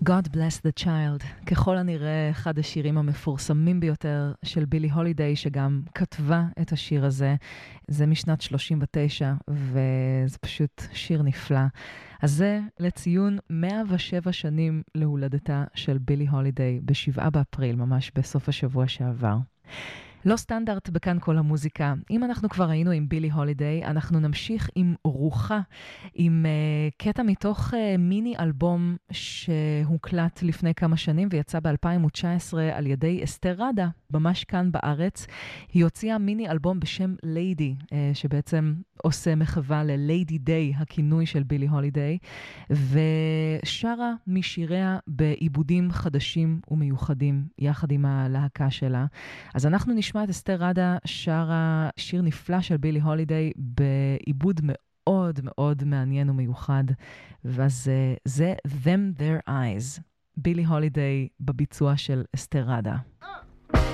God Bless the Child, ככל הנראה אחד השירים המפורסמים ביותר של בילי הולידיי, שגם כתבה את השיר הזה. זה משנת 39, וזה פשוט שיר נפלא. אז זה לציון 107 שנים להולדתה של בילי הולידיי, ב7 באפריל, ממש בסוף השבוע שעבר. לא סטנדרט בכאן כל המוזיקה. אם אנחנו כבר היינו עם בילי הולידיי, אנחנו נמשיך עם רוחה, עם קטע מתוך מיני אלבום שהוקלט לפני כמה שנים ויצא ב-2019 על ידי אסתר רדה, ממש כאן בארץ. היא הוציאה מיני אלבום בשם ליידי, שבעצם עושה מחווה לליידי דיי, הכינוי של בילי הולידיי, ושרה משיריה בעיבודים חדשים ומיוחדים, יחד עם הלהקה שלה. אז אנחנו נשמע את אסתר רדה שרה שיר נפלא של בילי הולידיי בעיבוד מאוד מאוד מעניין ומיוחד, ואז זה Them Their Eyes, בילי הולידיי בביצוע של אסתר רדה.